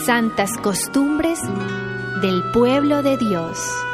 Santas costumbres del pueblo de Dios.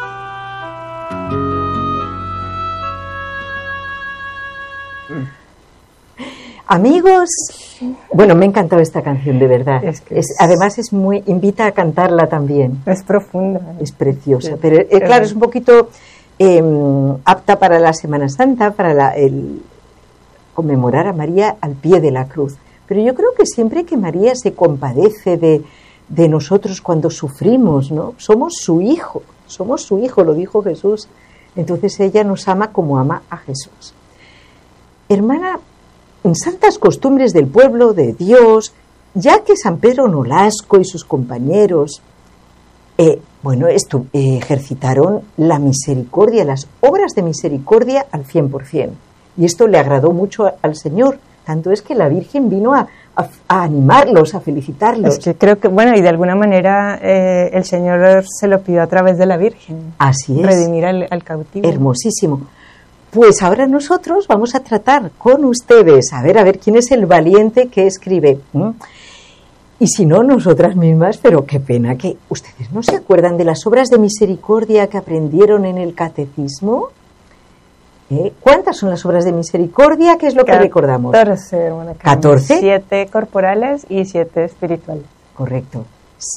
Amigos, bueno, me ha encantado esta canción, de verdad. Además es muy, invita a cantarla también. Es profunda. Es preciosa, sí, pero claro, es un poquito apta para la Semana Santa, para el conmemorar a María al pie de la cruz. Pero yo creo que siempre que María se compadece de nosotros cuando sufrimos, ¿no? Somos su hijo, lo dijo Jesús. Entonces ella nos ama como ama a Jesús. Hermana, en Santas Costumbres del Pueblo de Dios, ya que San Pedro Nolasco y sus compañeros, ejercitaron la misericordia, las obras de misericordia al 100%. Y esto le agradó mucho al Señor. Tanto es que la Virgen vino a animarlos, a felicitarlos. Es que creo que, y de alguna manera el Señor se lo pidió a través de la Virgen. Así es. Redimir al cautivo. Hermosísimo. Pues ahora nosotros vamos a tratar con ustedes, a ver quién es el valiente que escribe. Y si no, nosotras mismas, pero qué pena que ustedes no se acuerdan de las obras de misericordia que aprendieron en el catecismo. ¿Cuántas son las obras de misericordia? ¿Qué es lo que recordamos? 14, 14. 7 corporales y 7 espirituales. Correcto.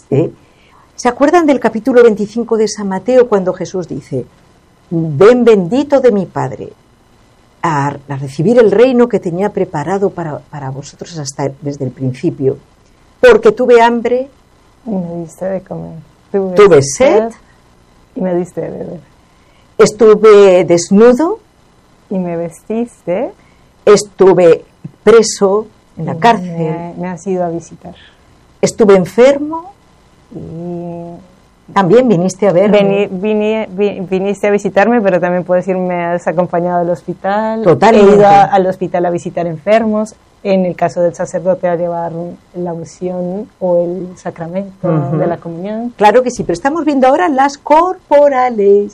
¿Se acuerdan del capítulo 25 de San Mateo cuando Jesús dice: ven bendito de mi Padre a recibir el reino que tenía preparado para vosotros desde el principio, porque tuve hambre y me diste de comer, tuve sed y me diste de beber, estuve desnudo y me vestiste, estuve preso en la cárcel, me has ido a visitar, estuve enfermo y también viniste a verme. Viniste a visitarme, pero también puedo decir me has acompañado al hospital. Totalmente. He ido al hospital a visitar enfermos. En el caso del sacerdote, a llevar la unción o el sacramento de la comunión. Claro que sí, pero estamos viendo ahora las corporales.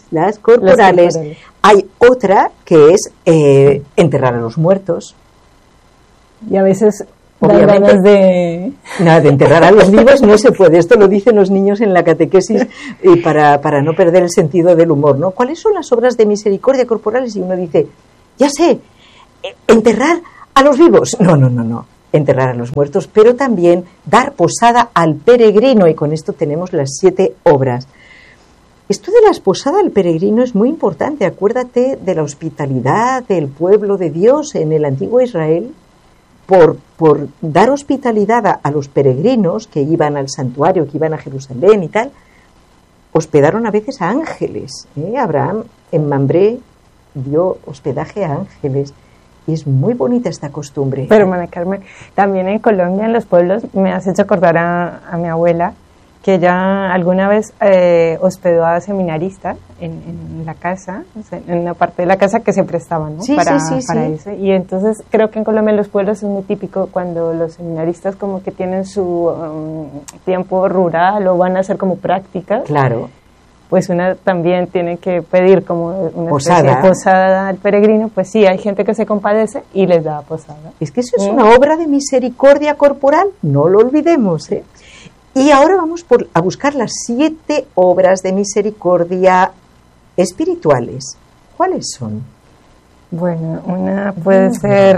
Hay otra que es enterrar a los muertos. Y a veces obviamente de enterrar a los vivos no se puede. Esto lo dicen los niños en la catequesis y para no perder el sentido del humor, ¿no? ¿Cuáles son las obras de misericordia corporales? Y uno dice, ya sé, enterrar a los vivos. No. Enterrar a los muertos, pero también dar posada al peregrino. Y con esto tenemos las 7 obras. Esto de la posada al peregrino es muy importante. Acuérdate de la hospitalidad del pueblo de Dios en el antiguo Israel. Por dar hospitalidad a los peregrinos que iban al santuario, que iban a Jerusalén y tal, hospedaron a veces a ángeles. Abraham en Mambré dio hospedaje a ángeles. Y es muy bonita esta costumbre. Pero, María Carmen, también en Colombia, en los pueblos, me has hecho acordar a mi abuela, que ella alguna vez hospedó a seminaristas en la casa, o sea, en una parte de la casa que se prestaba, ¿no? Sí, para sí. eso. Y entonces creo que en Colombia, en los pueblos, es muy típico cuando los seminaristas como que tienen su tiempo rural o van a hacer como prácticas. Claro. Pues una también tiene que pedir como una posada. Posada al peregrino. Pues sí, hay gente que se compadece y les da posada. Es que eso es una obra de misericordia corporal, no lo olvidemos, ¿eh? Y ahora vamos a buscar las 7 obras de misericordia espirituales. ¿Cuáles son? Bueno, una puede ser...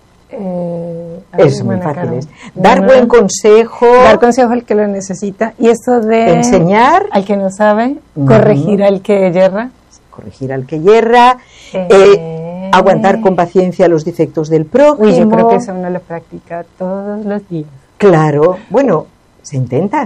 es muy fácil. Dar buen consejo. Dar consejo al que lo necesita. Y esto de... enseñar. Al que no sabe. Corregir al que yerra. Corregir al que yerra. Aguantar con paciencia los defectos del prójimo. Uy, yo creo que eso uno lo practica todos los días. Claro. Bueno, se intenta.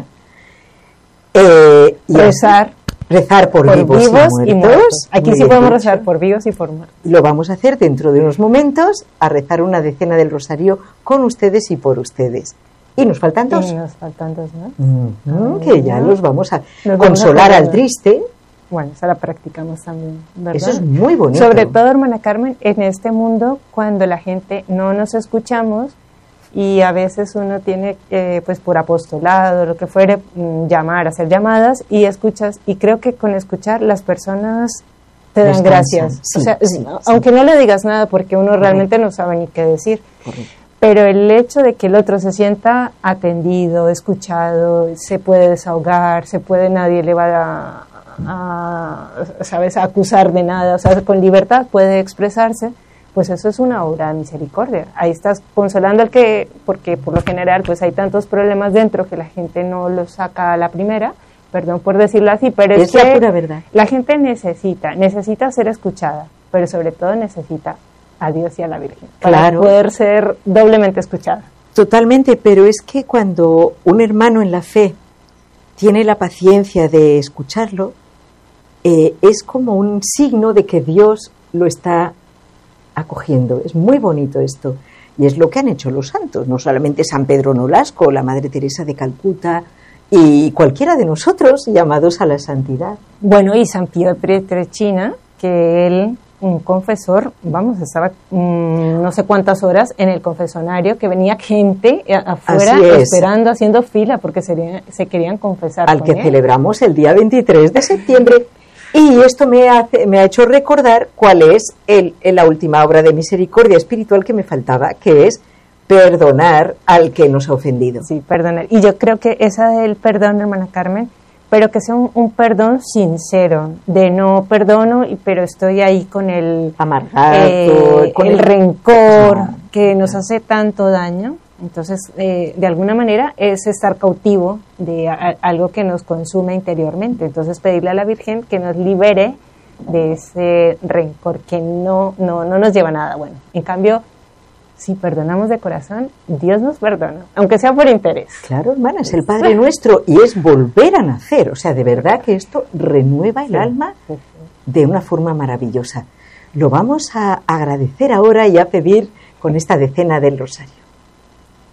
Rezar por vivos y muertos. Aquí sí podemos rezar por vivos y por muertos. Lo vamos a hacer dentro de unos momentos, a rezar una decena del rosario con ustedes y por ustedes. Y nos faltan 2. ¿No? Que ya los vamos a consolar al triste. Bueno, esa la practicamos también, ¿verdad? Eso es muy bonito. Sobre todo, hermana Carmen, en este mundo, cuando la gente no nos escuchamos, y a veces uno tiene, pues por apostolado, lo que fuere, hacer llamadas y escuchas, y creo que con escuchar las personas te dan gracias. Sí, o sea, aunque no le digas nada porque uno realmente no sabe ni qué decir. Correcto. pero el hecho de que el otro se sienta atendido, escuchado, se puede desahogar, nadie le va ¿sabes?, a acusar de nada, o sea, con libertad puede expresarse, pues eso es una obra de misericordia. Ahí estás consolando al que, porque por lo general pues hay tantos problemas dentro que la gente no los saca a la primera, perdón por decirlo así, pero es que la pura verdad. La gente necesita ser escuchada, pero sobre todo necesita a Dios y a la Virgen para poder ser doblemente escuchada. Totalmente, pero es que cuando un hermano en la fe tiene la paciencia de escucharlo, es como un signo de que Dios lo está acogiendo. Es muy bonito esto, y es lo que han hecho los santos, no solamente San Pedro Nolasco, la Madre Teresa de Calcuta y cualquiera de nosotros llamados a la santidad. Bueno, y San Pío de Pietrelcina, que él, un confesor, estaba no sé cuántas horas en el confesonario, que venía gente afuera esperando, haciendo fila porque se querían confesar al con que él. Celebramos el día 23 de septiembre. Y esto me ha hecho recordar cuál es la última obra de misericordia espiritual que me faltaba, que es perdonar al que nos ha ofendido. Sí, perdonar. Y yo creo que esa del perdón, hermana Carmen, pero que sea un perdón sincero, de no perdono, pero estoy ahí con el amargado, con el rencor que nos hace tanto daño. Entonces, de alguna manera es estar cautivo de algo que nos consume interiormente. Entonces, pedirle a la Virgen que nos libere de ese rencor que no nos lleva a nada bueno. En cambio, si perdonamos de corazón, Dios nos perdona, aunque sea por interés. Claro, hermana, es el Padre Nuestro y es volver a nacer. O sea, de verdad que esto renueva el alma de una forma maravillosa. Lo vamos a agradecer ahora y a pedir con esta decena del Rosario.